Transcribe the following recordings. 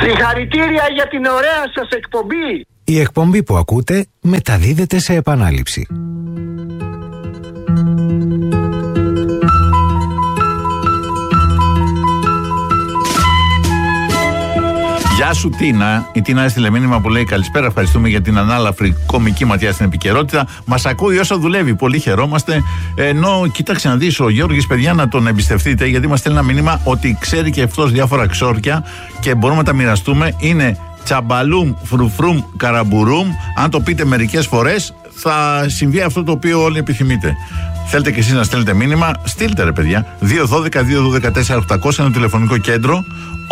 Συγχαρητήρια για την ωραία σας εκπομπή. Η εκπομπή που ακούτε μεταδίδεται σε επανάληψη. Γεια σου Τίνα. Η Τίνα έστειλε μήνυμα που λέει καλησπέρα, ευχαριστούμε για την ανάλαφρη κομική ματιά στην επικαιρότητα. Μας ακούει όσο δουλεύει, πολύ χαιρόμαστε. Ενώ κοίταξε να δεις, ο Γιώργης, παιδιά, να τον εμπιστευτείτε, γιατί μας στέλνει ένα μήνυμα ότι ξέρει και αυτός διάφορα ξόρκια και μπορούμε να τα μοιραστούμε. Είναι τσαμπαλούμ, φρουφρούμ, καραμπουρούμ. Αν το πείτε μερικές φορές, θα συμβεί αυτό το οποίο όλοι επιθυμείτε. Θέλετε και εσείς να στέλνετε μήνυμα, στείλτε ρε παιδιά. 212-212-4800 είναι το τηλεφωνικό κέντρο.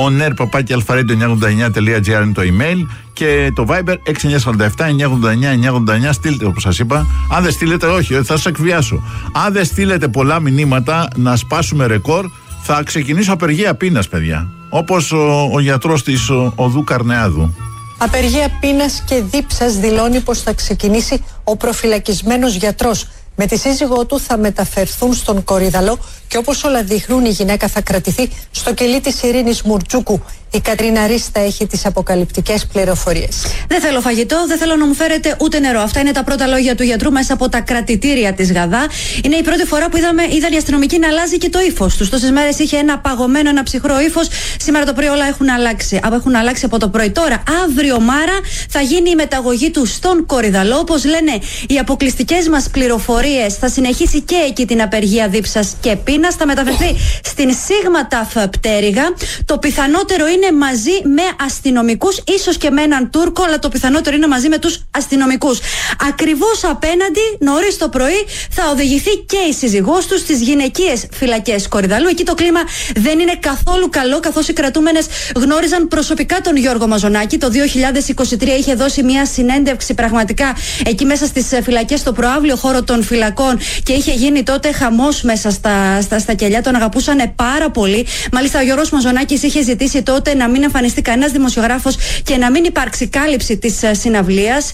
oner@alpharedio989.gr είναι το email. Και το Viber 6947-989-989. Στείλτε όπως σας είπα. Αν δεν στείλετε, όχι, θα σας εκβιάσω. Αν δεν στείλετε πολλά μηνύματα να σπάσουμε ρεκόρ, θα ξεκινήσω απεργία πείνας, παιδιά. Όπως ο γιατρός της Οδού Καρνεάδου. Απεργία πείνας και δίψας δηλώνει πως θα ξεκινήσει ο προφυλακισμένος γιατρός. Με τη σύζυγό του θα μεταφερθούν στον Κορυδαλό και όπως όλα δείχνουν η γυναίκα θα κρατηθεί στο κελί της Ειρήνης Μουρτζούκου. Η Κατρίνα Ρίστα έχει τις αποκαλυπτικές πληροφορίες. Δεν θέλω φαγητό, δεν θέλω να μου φέρετε ούτε νερό. Αυτά είναι τα πρώτα λόγια του γιατρού μέσα από τα κρατητήρια της Γαδά. Είναι η πρώτη φορά που είδαν οι αστυνομικοί να αλλάζει και το ύφος τους. Τόσες μέρες είχε ένα παγωμένο, ένα ψυχρό ύφος. Σήμερα το πρωί όλα έχουν αλλάξει. Έχουν αλλάξει από το πρωί. Τώρα, αύριο Μάρα, θα γίνει η μεταγωγή του στον Κορυδαλό. Όπως λένε οι αποκλειστικές μας πληροφορίες, θα συνεχίσει και εκεί την απεργία δίψας και πείνας. Θα μεταφερθεί στην Σίγμα Ταφ Πτέρυγα. Το πιθανότερο είναι μαζί με αστυνομικούς, ίσως και με έναν Τούρκο, αλλά το πιθανότερο είναι μαζί με τους αστυνομικούς. Ακριβώς απέναντι, νωρίς το πρωί, θα οδηγηθεί και η σύζυγός τους στις γυναικείες φυλακές Κορυδαλού. Εκεί το κλίμα δεν είναι καθόλου καλό, καθώς οι κρατούμενες γνώριζαν προσωπικά τον Γιώργο Μαζονάκη. Το 2023 είχε δώσει μια συνέντευξη πραγματικά εκεί μέσα στις φυλακές, στο προαύλιο χώρο των φυλακών, και είχε γίνει τότε χαμός μέσα στα κελιά. Τον αγαπούσαν πάρα πολύ. Μάλιστα, ο Γιώργος Μαζονάκης είχε ζητήσει τότε να μην εμφανιστεί κανένας δημοσιογράφος και να μην υπάρξει κάλυψη της συναυλίας.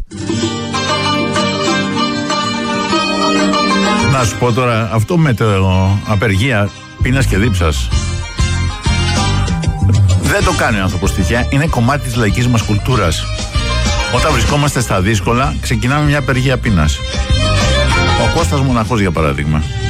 Να σου πω τώρα, αυτό με το απεργία πείνας και δίψας δεν το κάνει ο άνθρωπος τυχαία, είναι κομμάτι της λαϊκής μας κουλτούρας. Όταν βρισκόμαστε στα δύσκολα, ξεκινάμε μια απεργία πείνας. Ο Κώστας Μοναχός, για παράδειγμα.